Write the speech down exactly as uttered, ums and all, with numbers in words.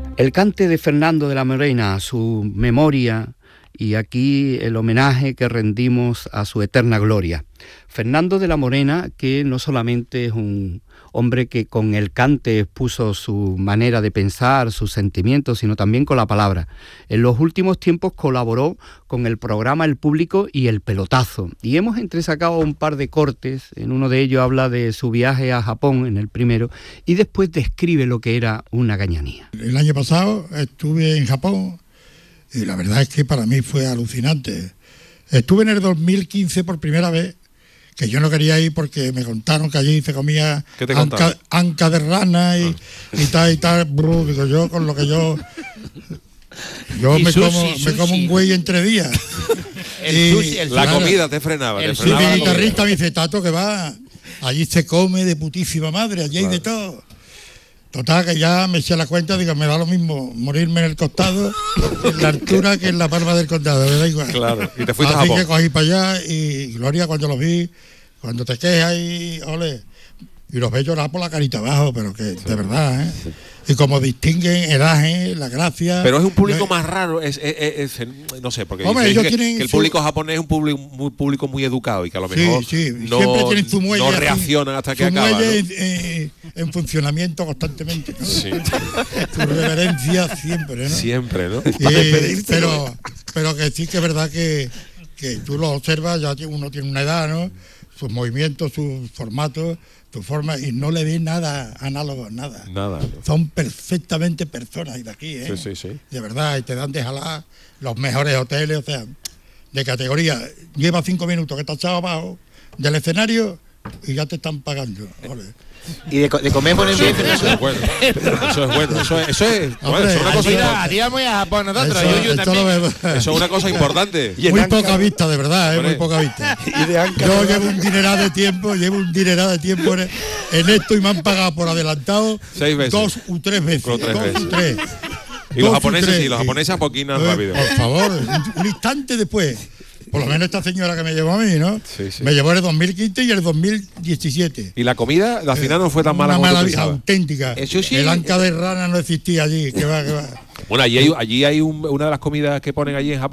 El cante de Fernando de la Morena, a su memoria, y aquí el homenaje que rendimos a su eterna gloria. Fernando de la Morena, que no solamente es un hombre que con el cante expuso su manera de pensar, sus sentimientos, sino también con la palabra. En los últimos tiempos colaboró con el programa El Público y El Pelotazo, y hemos entresacado un par de cortes. En uno de ellos habla de su viaje a Japón, en el primero, y después describe lo que era una gañanía. El año pasado estuve en Japón y la verdad es que para mí fue alucinante. Estuve en el dos mil quince por primera vez, que yo no quería ir porque me contaron que allí se comía anca, anca de rana y, ah. y tal y tal. Bro, digo yo, con lo que yo yo me sushi, como sushi. me como un güey en tres días. El y, sushi, el la claro, comida te frenaba. el Te sí, frenaba mi la guitarrista me dice, Tato, que va, allí se come de putísima madre, allí claro. hay de todo. Total, que ya me eché la cuenta, digo, me da lo mismo morirme en el costado, en la altura, que en la palma del condado, me da igual. Claro, y te fuiste Así a Japón. que cogí para allá y Gloria, cuando lo vi, cuando te quejas y ole, y los ves llorar por la carita abajo, pero que sí. de verdad, ¿eh? Y como distinguen edades, la gracia. Pero es un público no, más raro, es, es, es, es no sé, porque hombre, ellos que, tienen que el público su... japonés es un público muy, público muy educado y que a lo mejor sí, sí. no, siempre tienen su muelle, no reaccionan hasta que su acaba. Muelle ¿no? en, en funcionamiento constantemente, ¿no? Sí. Su reverencia siempre, ¿no? Siempre, ¿no? Y, pero, pero que sí que es verdad que, que tú lo observas, ya uno tiene una edad, ¿no? Sus movimientos, sus formatos, tu forma, y no le ves nada análogo, nada. Nada. No. Son perfectamente personas de aquí, ¿eh? Sí, sí, sí. De verdad, y te dan de jalar los mejores hoteles, o sea, de categoría. Lleva cinco minutos que estás echado abajo del escenario y ya te están pagando. Ole. Y de, de comer por el bien. Eso es bueno. Eso es bueno. Eso es, eso es, bueno, eso es una cosa importante. Íbamos a Japón nosotros. Eso, yo, yo esto lo veo. Eso es una cosa importante. Muy poca vista, de verdad, ¿eh? Muy poca vista. Y de Anca, yo llevo un dineral de tiempo, llevo un dineral de tiempo en, en esto y me han pagado por adelantado seis veces. dos u tres veces. Tres dos veces. u tres. Y los japoneses, sí, los japoneses apoquinan eh, rápido. Por favor, un, un instante después. Por lo menos esta señora que me llevó a mí, ¿no? Sí, sí. Me llevó en el dos mil quince y el dos mil diecisiete. Y la comida, al final no fue tan mala una como mala tú pensabas. auténtica. Eso sí. El anca de rana no existía allí. Que va, que va. Bueno, allí hay, allí hay un, una de las comidas que ponen allí en Japón.